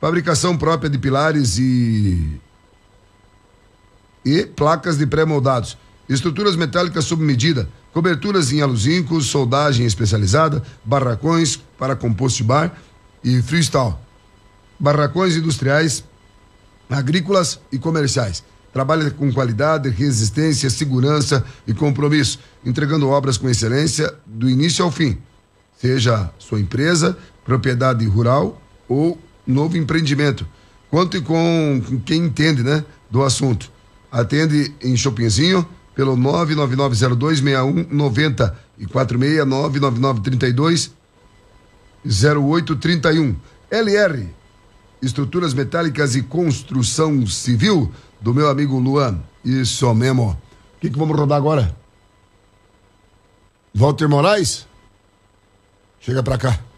Fabricação própria de pilares e placas de pré-moldados. Estruturas metálicas sob medida. Coberturas em aluzinco, soldagem especializada, barracões para compost bar e freestyle. Barracões industriais, agrícolas e comerciais. Trabalha com qualidade, resistência, segurança e compromisso, entregando obras com excelência do início ao fim. Seja sua empresa, propriedade rural ou novo empreendimento. Conte com quem entende, né, do assunto. Atende em Chopinzinho pelo 999026190 e 46999320831. LR, estruturas metálicas e construção civil, do meu amigo Luan. Isso mesmo. O que vamos rodar agora? Walter Moraes? Chega pra cá.